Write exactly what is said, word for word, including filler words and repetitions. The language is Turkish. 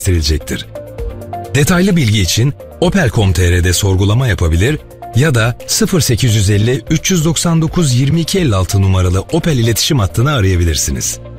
gerçekleştirilecektir. Detaylı bilgi için opel nokta com nokta tr'de sorgulama yapabilir ya da sıfır sekiz yüz elli üç yüz doksan dokuz yirmi iki elli altı numaralı Opel iletişim hattını arayabilirsiniz.